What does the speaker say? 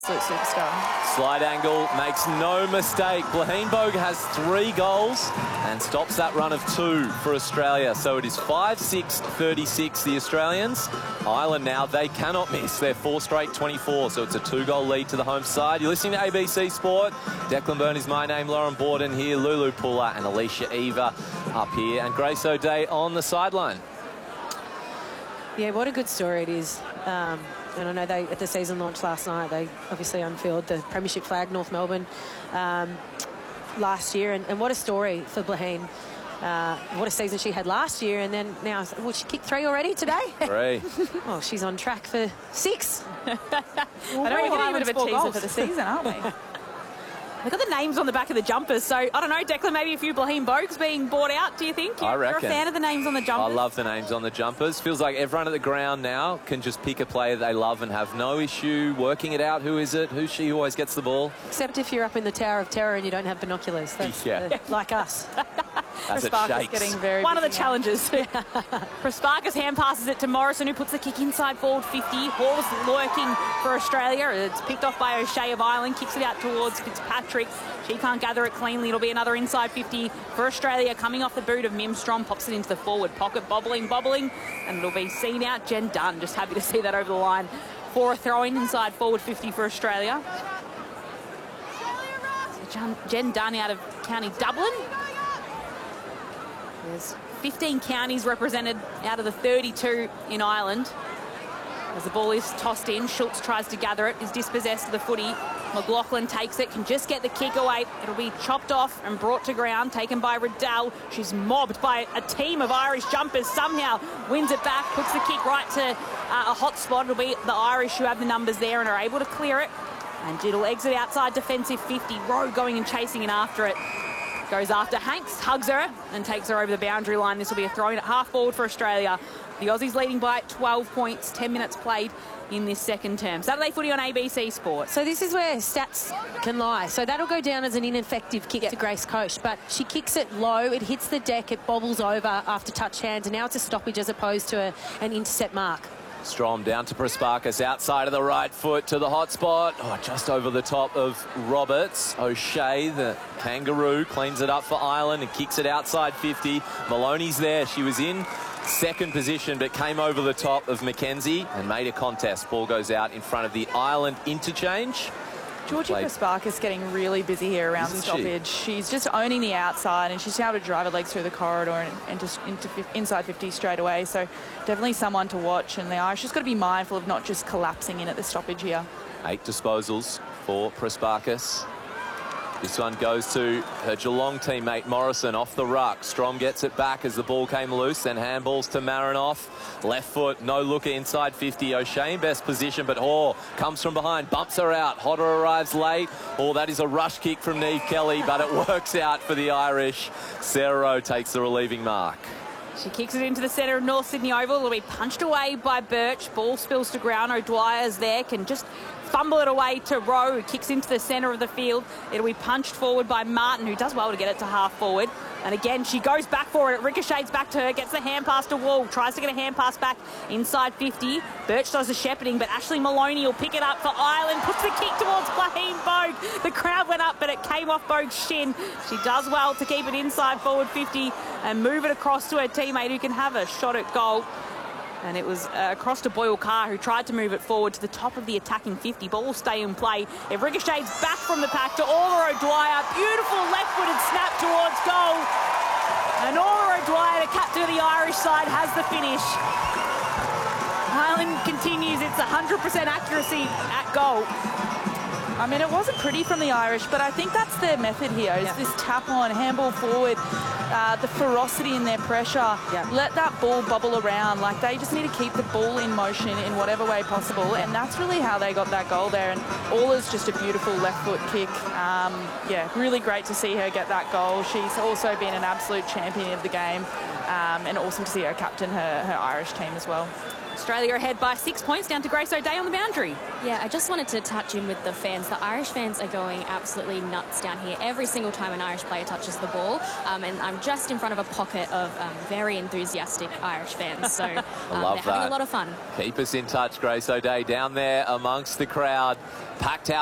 Absolute superstar. Slide angle, makes no mistake. Blaheen Bogue has 3 goals and stops that run of 2 for Australia. So it is 5-6-36, the Australians. Ireland now, they cannot miss. They're 4 straight 24, so it's a 2-goal lead to the home side. You're listening to ABC Sport. Declan Byrne is my name, Lauren Borden here, Lulu Puller and Alicia Eva up here, and Grace O'Dea on the sideline. Yeah, what a good story it is. And I know they, at the season launch last night, they obviously unfurled the premiership flag, North Melbourne, last year. And what a story for Blaheen. What a season she had last year. And then now, well, she kicked 3 already today? 3. Well, she's on track for 6. I know we're getting a bit of a teaser for the season, aren't we? They've got the names on the back of the jumpers, so I don't know, Declan, maybe a few Blaheen Bogues being bought out, do you think? I reckon. You're a fan of the names on the jumpers? I love the names on the jumpers. Feels like everyone at the ground now can just pick a player they love and have no issue working it out. Who is it? Who's she who always gets the ball? Except if you're up in the Tower of Terror and you don't have binoculars. That's like us. As it shakes. Getting very one of the challenges. Prasparkas hand passes it to Morrison, who puts the kick inside forward 50. Hall's lurking for Australia. It's picked off by O'Shea of Ireland, kicks it out towards Fitzpatrick. She can't gather it cleanly. It'll be another inside 50 for Australia, coming off the boot of Mimstrom, pops it into the forward pocket, bobbling, and it'll be seen out. Jen Dunn, just happy to see that over the line for a throw-in inside forward 50 for Australia. So Jen Dunn out of County Dublin. There's 15 counties represented out of the 32 in Ireland. As the ball is tossed in, Schultz tries to gather it, is dispossessed of the footy. McLaughlin takes it, can just get the kick away. It'll be chopped off and brought to ground, taken by Riddell. She's mobbed by a team of Irish jumpers, somehow wins it back, puts the kick right to a hot spot. It'll be the Irish who have the numbers there and are able to clear it. And it'll exit outside defensive 50. Rowe going and chasing in after it. Goes after Hanks, hugs her and takes her over the boundary line. This will be a throw-in at half forward for Australia. The Aussies leading by 12 points, 10 minutes played in this second term. Saturday footy on ABC Sport. So this is where stats can lie. So that'll go down as an ineffective kick to Grace Koch, but she kicks it low, it hits the deck, it bobbles over after touch hands, and now it's a stoppage as opposed to an intercept mark. Strom down to Prasparkas, outside of the right foot to the hot spot. Oh, just over the top of Roberts. O'Shea, the kangaroo, cleans it up for Ireland and kicks it outside 50. Maloney's there. She was in second position but came over the top of Mackenzie and made a contest. Ball goes out in front of the Ireland interchange. Georgie Prasparkas getting really busy here around the stoppage. She's just owning the outside and she's able to drive her legs through the corridor and just into inside 50 straight away. So definitely someone to watch, and the Irish just got to be mindful of not just collapsing in at the stoppage here. 8 disposals for Prasparkas. This one goes to her Geelong teammate Morrison off the ruck. Strom gets it back as the ball came loose, then handballs to Marinoff. Left foot, no looker inside 50. O'Shea in best position, but Hall comes from behind, bumps her out. Hodder arrives late. Oh, that is a rush kick from Neve Kelly, but it works out for the Irish. Sarah Rowe takes the relieving mark. She kicks it into the centre of North Sydney Oval. It'll be punched away by Birch. Ball spills to ground. O'Dwyer's there, can just fumble it away to Rowe, who kicks into the centre of the field. It'll be punched forward by Martin, who does well to get it to half forward. And again, she goes back for it. It ricochets back to her, gets the hand pass to Wall, tries to get a hand pass back inside 50. Birch does the shepherding, but Ashley Maloney will pick it up for Ireland, puts the kick towards Blaheen Bogue. The crowd went up, but it came off Bogue's shin. She does well to keep it inside forward 50 and move it across to her teammate, who can have a shot at goal. And it was across to Boyle Carr, who tried to move it forward to the top of the attacking 50. Ball will stay in play. It ricochets back from the pack to Orla O'Dwyer. Beautiful left-footed snap towards goal. And Orla O'Dwyer, the captain of the Irish side, has the finish. Ireland continues its 100% accuracy at goal. I mean, it wasn't pretty from the Irish, but I think that's their method here. Is this tap on, handball forward, the ferocity in their pressure. Let that ball bubble around. Like, they just need to keep the ball in motion in whatever way possible, and that's really how they got that goal there. And Orla's just a beautiful left foot kick. Yeah, really great to see her get that goal. She's also been an absolute champion of the game, and awesome to see her captain her Irish team as well. Australia ahead by 6 points down to Grace O'Day on the boundary. Yeah, I just wanted to touch in with the fans. The Irish fans are going absolutely nuts down here every single time an Irish player touches the ball. And I'm just in front of a pocket of very enthusiastic Irish fans. So they're having a lot of fun. Keep us in touch, Grace O'Day, down there amongst the crowd. Packed out.